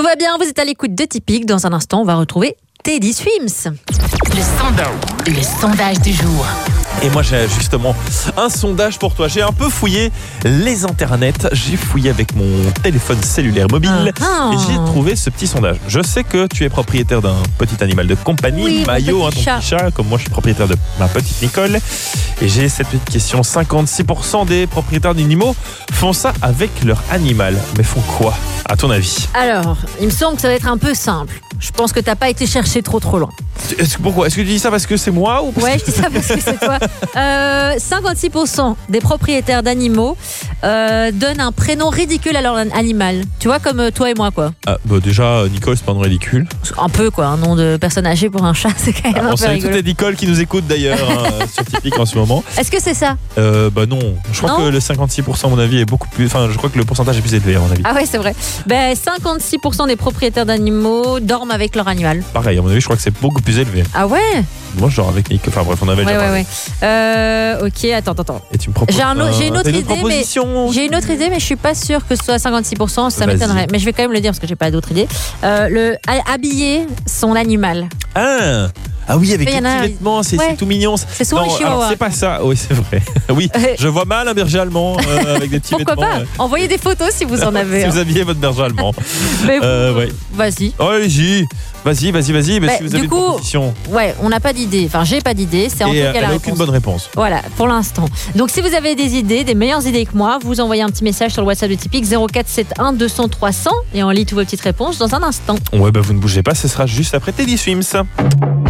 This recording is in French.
va bien, vous êtes à l'écoute de Typique. Dans un instant, on va retrouver Teddy Swims. Le sondage du jour. Et moi j'ai justement un sondage pour toi. J'ai un peu fouillé les internets, j'ai fouillé avec mon téléphone cellulaire mobile et j'ai trouvé ce petit sondage. Je sais que tu es propriétaire d'un petit animal de compagnie, Oui, Mayo, mon ton petit petit chat, comme moi je suis propriétaire de ma petite Nicole. Et j'ai cette petite question, 56% des propriétaires d'animaux font ça avec leur animal. Mais font quoi, à ton avis? Alors, il me semble que ça va être un peu simple. Je pense que t'as pas été chercher trop loin. Pourquoi? Est-ce que tu dis ça parce que c'est moi ou parce Ouais, je dis ça parce que c'est toi. 56% des propriétaires d'animaux donnent un prénom ridicule à leur animal. Tu vois, comme toi et moi, quoi. Déjà, Nicole, c'est pas un ridicule. Un peu, quoi. Un nom de personne âgée pour un chat, c'est quand même un On peu salue rigolo. toutes les Nicole qui nous écoutent d'ailleurs sur Typique en ce moment. Est-ce que c'est ça? Non. Je crois que le 56% à mon avis est beaucoup plus... Enfin, je crois que le pourcentage est plus élevé à mon avis. Ah ouais, c'est vrai. 56% des propriétaires d'animaux dorment avec leur animal. Pareil, à mon avis, je crois que c'est beaucoup plus élevé. Ah ouais? Moi, je dors avec Nick. Enfin bref, on avait déjà parlé. Ok, attends. Et tu me proposes J'ai une autre idée, proposition. J'ai une autre idée, mais je suis pas sûre que ce soit 56%. Ça Vas-y. m'étonnerait. Mais je vais quand même le dire parce que j'ai pas d'autre idée. Habiller son animal. Ah oui, avec Mais les y en a- petits vêtements, c'est Ouais. tout mignon. C'est souvent les alors, chihuahuas. c'est pas ça. Oui, c'est vrai. Oui, je vois mal un berger allemand avec des petits Pourquoi vêtements. pas? Envoyez des photos si vous en avez. Si vous habillez votre berger allemand. Mais ouais. vas-y. Oh, allez-y. Vas-y. Mais si vous avez du une coup, proposition. Ouais, on n'a pas d'idée. Enfin, j'ai pas d'idée. C'est en Et tout cas elle la n'a réponse. aucune bonne réponse. Voilà, pour l'instant. Donc, si vous avez des idées, des meilleures idées que moi, vous envoyez un petit message sur le WhatsApp de Typique 0471 200 300 et on lit toutes vos petites réponses dans un instant. Ouais, vous ne bougez pas, ce sera juste après Teddy Swims.